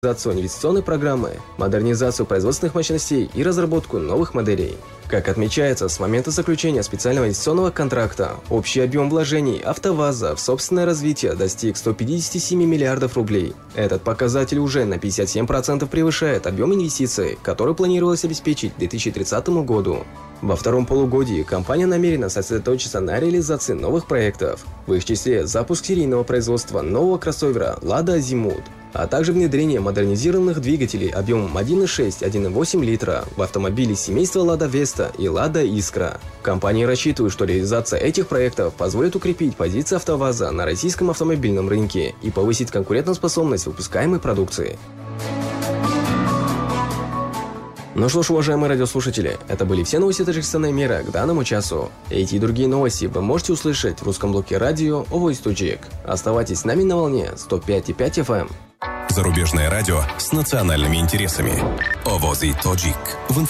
реализацию инвестиционной программы, модернизацию производственных мощностей и разработку новых моделей. Как отмечается, с момента заключения специального инвестиционного контракта, общий объем вложений АвтоВАЗа в собственное развитие достиг 157 миллиардов рублей. Этот показатель уже на 57% превышает объем инвестиций, который планировалось обеспечить к 2030 году. Во втором полугодии компания намерена сосредоточиться на реализации новых проектов, в их числе запуск серийного производства нового кроссовера «Лада Азимут», а также внедрение модернизированных двигателей объемом 1.6-1.8 литра в автомобили семейства «Лада Веста» и «Лада Искра». Компании рассчитывают, что реализация этих проектов позволит укрепить позиции АвтоВАЗа на российском автомобильном рынке и повысить конкурентоспособность выпускаемой продукции. Ну что ж, уважаемые радиослушатели, это были все новости Таджикистана и мира к данному часу. Эти и другие новости вы можете услышать в русском блоке радио Voice Tajik. Оставайтесь с нами на волне 105.5 FM. Зарубежное радио с национальными интересами. Voice Tajik.